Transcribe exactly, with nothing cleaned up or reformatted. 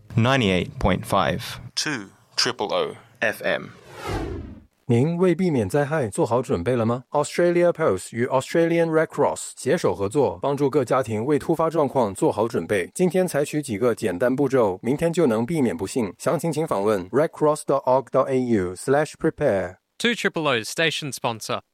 ninety-eight point five two triple O F M。 您为避免灾害做好准备了吗？ Australia Post 与 Australian Red Cross 携手合作，帮助各家庭为突发状况做好准备。今天采取几个简单步骤，明天就能避免不幸。详情请访问 redcross dot org dot a u slash prepare。 two triple O's station sponsor,